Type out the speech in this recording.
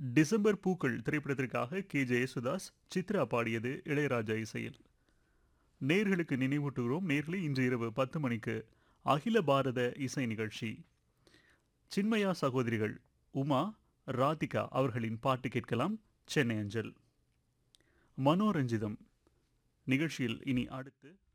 December பூக்கள் திரைப்படத்திற்காக K Yesudas Chitra பாடியது இளையராஜா இசையில். நேர்களுக்கு நினைவூட்டுகிறோம், நேர்களே, இன்று இரவு 10 மணிக்கு அகில பாரத இசை நிகழ்ச்சி. சின்மயா சகோதரிகள் உமா, ராதிகா அவர்களின் பாட்டு கேட்கலாம். சென்னை அஞ்சல். மனோரஞ்சிதம் நிகழ்ச்சியில் இனி அடுத்து